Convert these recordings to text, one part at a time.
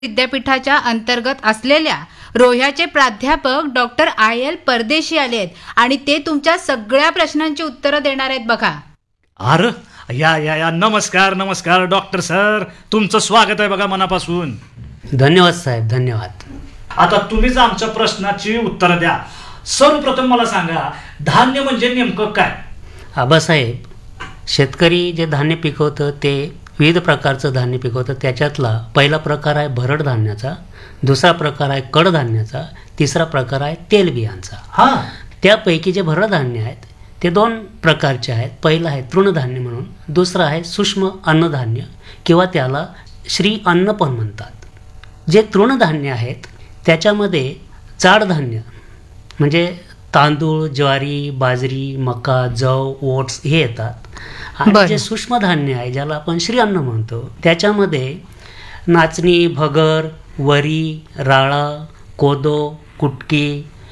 विद्यापीठाच्या अंतर्गत असलेल्या रोह्याचे प्राध्यापक डॉक्टर IL परदेशी आले आहेत आणि ते तुमच्या सगळ्या प्रश्नांची उत्तरं देणार आहेत बघा. अरे या या या नमस्कार नमस्कार डॉक्टर सर, तुमचं स्वागत आहे बघा मनापासून. धन्यवाद साहेब, धन्यवाद. आता तुम्हीच आमच्या प्रश्नाची उत्तरं द्या. सर्वप्रथम मला सांगा, धान्य म्हणजे नेमकं काय? आबासाहेब, शेतकरी जे धान्य पिकवतं ते विविध प्रकारचं धान्य पिकवतं. त्याच्यातला पहिला प्रकार आहे भरड धान्याचा, दुसरा प्रकार आहे कडधान्याचा, तिसरा प्रकार आहे तेलबियांचा. हां, त्यापैकी जे भरड धान्य आहेत ते दोन प्रकारचे आहेत. पहिलं आहे तृणधान्य म्हणून, दुसरं आहे सूक्ष्म अन्नधान्य किंवा त्याला श्री अन्न पण म्हणतात. जे तृणधान्य आहेत त्याच्यामध्ये जाड धान्य म्हणजे तांदूळ, ज्वारी, बाजरी, मका, जव, ओट्स हे येतात. आणि जे सूक्ष्म धान्य आहे ज्याला आपण श्री अन्न म्हणतो त्याच्यामध्ये नाचणी, भगर, वरी, राळा, कोदो, कुटकी,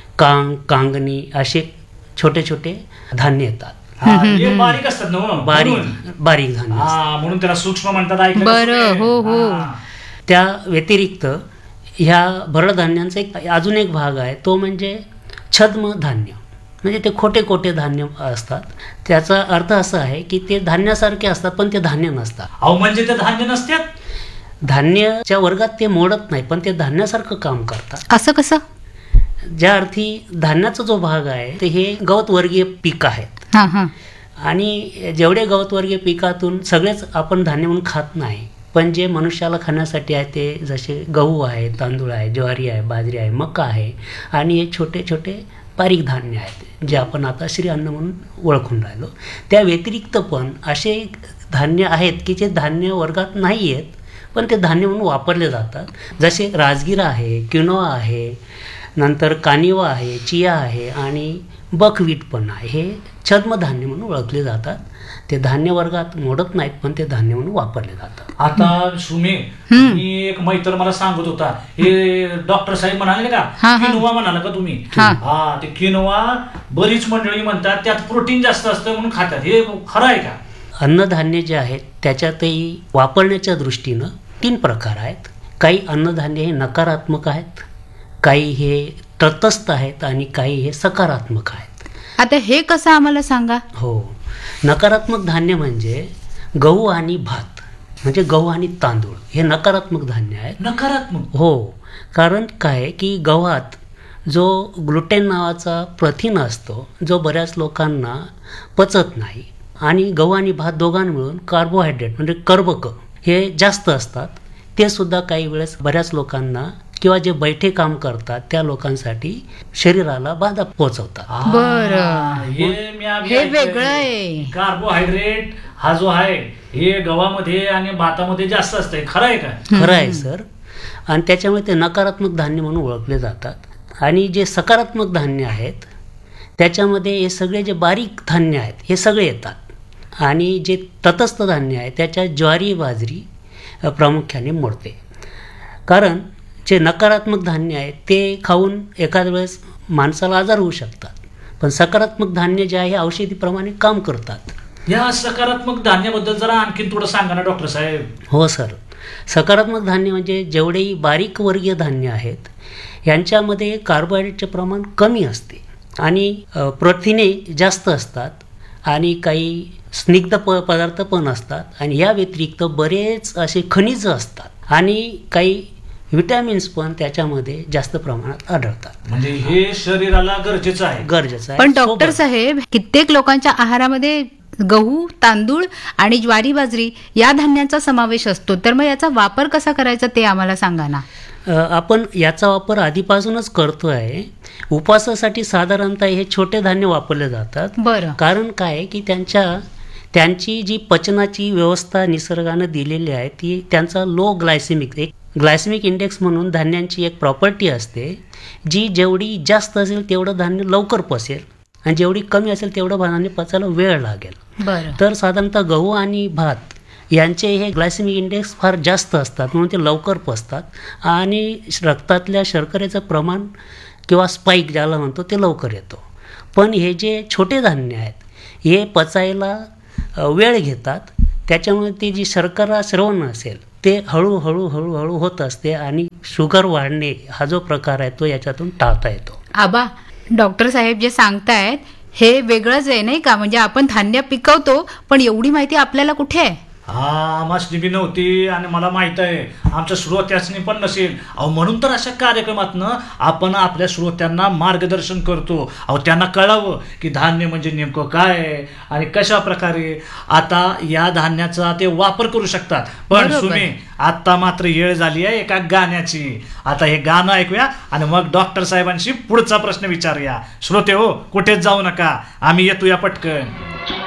कांगणी असे छोटे छोटे धान्य येतात. हे बारीक असतात ना, बारीक धान्य. म्हणून त्याला सूक्ष्म म्हणतात. ऐकलं बरं, हो हो. त्या व्यतिरिक्त ह्या भरड धान्यांचा अजून एक भाग आहे, तो म्हणजे छद्म धान्य. म्हणजे ते खोटे खोटे धान्य असतात. त्याचा अर्थ असा आहे की ते धान्यासारखे असतात पण ते धान्य नसतात. अहो म्हणजे ते धान्य नसतात? धान्याच्या वर्गात ते मोडत नाही पण ते धान्यासारखं काम करतात. असं कसं? ज्या अर्थी धान्याचा जो भाग आहे ते हे गवतवर्गीय पीक आहेत. हां हां. आणि जेवढे गवतवर्गीय पिकातून सगळेच आपण धान्य म्हणून खात नाही, पण जे मनुष्याला खाण्यासाठी आहे ते जसे गहू आहे, तांदूळ आहे, ज्वारी आहे, बाजरी आहे, मका आहे आणि हे छोटे छोटे बारीक धान्य आहेत जे आपण आता श्री अन्न म्हणून ओळखून राहिलो. त्या व्यतिरिक्त पण असे धान्य आहेत की जे धान्य वर्गात नाही आहेत पण ते धान्य म्हणून वापरले जातात. जसे राजगिरा आहे, क्विनोआ आहे, नंतर कानिवा आहे, चिया आहे आणि बकवीट पण आहे. हे छद्म धान्य म्हणून ओळखले जातात. ते धान्य वर्गात मोडत नाहीत पण ते धान्य म्हणून वापरले जातात. आता सुमे, मी एक मैत्र मला सांगत होता, हे डॉक्टर साहेब म्हणाले का किनोवा म्हणाला का तुम्ही? हा, ते किनोवा बरीच मंडळी म्हणतात त्यात प्रोटीन जास्त असतं म्हणून खातात. हे खरं आहे का? अन्नधान्य जे आहेत त्याच्यातही वापरण्याच्या दृष्टीनं 3 प्रकार आहेत. काही अन्नधान्य हे नकारात्मक आहेत, काही हे तटस्थ आहेत आणि काही हे सकारात्मक आहेत. आता हे कसं आम्हाला सांगा? हो, नकारात्मक धान्य म्हणजे गहू आणि भात, म्हणजे गहू आणि तांदूळ हे नकारात्मक धान्य आहेत. नकारात्मक? हो, कारण काय की गव्हात जो ग्लुटेन नावाचा प्रथिन असतो जो बऱ्याच लोकांना पचत नाही, आणि गहू आणि भात दोघां मिळून कार्बोहायड्रेट म्हणजे कर्बक हे जास्त असतात. ते सुद्धा काही वेळेस बऱ्याच लोकांना किंवा जे बैठे काम करतात त्या लोकांसाठी शरीराला बाधा पोहोचवतात. बरं, हे वेगळं आहे. कार्बोहायड्रेट हा जो आहे हे गव्हामध्ये आणि भातामध्ये जास्त असतंय. खरं आहे का? खरं आहे सर. आणि त्याच्यामुळे ते नकारात्मक धान्य म्हणून ओळखले जातात. आणि जे सकारात्मक धान्य आहेत त्याच्यामध्ये हे सगळे जे बारीक धान्य आहेत हे सगळे येतात. आणि जे तटस्थ धान्य आहे त्याच्यात ज्वारी, बाजरी प्रामुख्याने मोडते. कारण जे नकारात्मक धान्य आहे ते खाऊन एखाद्या वेळेस माणसाला आजार होऊ शकतात, पण सकारात्मक धान्य जे आहे औषधीप्रमाणे काम करतात. या सकारात्मक धान्याबद्दल जरा आणखीन थोडं सांगा ना डॉक्टर साहेब. हो सर, सकारात्मक धान्य म्हणजे जेवढेही बारीक वर्गीय धान्य आहेत यांच्यामध्ये कार्बोहायड्रेटचे प्रमाण कमी असते आणि प्रथिने जास्त असतात आणि काही स्निग्ध पदार्थ पण असतात. आणि या व्यतिरिक्त बरेच असे खनिज असतात आणि काही विटॅमिन्स पण त्याच्यामध्ये जास्त प्रमाणात आढळतात. म्हणजे हे शरीराला गरजेचं आहे. पण डॉक्टर साहेब, कित्येक लोकांच्या आहारामध्ये गहू, तांदूळ आणि ज्वारी, बाजरी या धान्यांचा समावेश असतो. तर मग याचा वापर कसा करायचा ते आम्हाला सांगा ना. आपण याचा वापर आधीपासूनच करतो आहे. उपवासासाठी साधारणतः हे छोटे धान्य वापरले जातात. बरं. कारण काय की त्यांची जी पचनाची व्यवस्था निसर्गानं दिलेली आहे ती त्यांचा लो ग्लायसेमिक इंडेक्स म्हणून धान्यांची एक प्रॉपर्टी असते जी जेवढी जास्त असेल तेवढं धान्य लवकर पचेल आणि जेवढी कमी असेल तेवढं धान्य पचायला वेळ लागेल. बरं. तर साधारणतः गहू आणि भात यांचे हे ग्लायसेमिक इंडेक्स फार जास्त असतात म्हणून ते लवकर पचतात आणि रक्तातल्या शर्करेचं प्रमाण किंवा स्पाईक ज्याला म्हणतो ते लवकर येतो. पण हे जे छोटे धान्य आहेत हे पचायला वेळ घेतात. त्याच्यामुळे ती जी शर्करा स्रवण असेल ते हळूहळू हळूहळू होत असते आणि शुगर वाढणे हा जो प्रकार आहे तो याच्यातून टाळता येतो. आबा, डॉक्टर साहेब जे सांगतायत हे वेगळंच आहे नाही का? म्हणजे आपण धान्य पिकवतो पण एवढी माहिती आपल्याला कुठे आहे? हा, आम्हासनी बी नव्हती आणि मला माहित आहे आमच्या श्रोत्यासनी पण नसेल. अहो, म्हणून तर अशा कार्यक्रमातनं आपण आपल्या श्रोत्यांना मार्गदर्शन करतो. अहो, त्यांना कळावं की धान्य म्हणजे नेमकं काय आहे आणि कशा प्रकारे आता या धान्याचा ते वापर करू शकतात. पण बरोबर. सुने, आता मात्र वेळ झाली आहे एका गाण्याची. आता हे गाणं ऐकूया आणि मग डॉक्टर साहेबांशी पुढचा प्रश्न विचारूया. श्रोते हो, कुठेच जाऊ नका, आम्ही येतो या पटकन.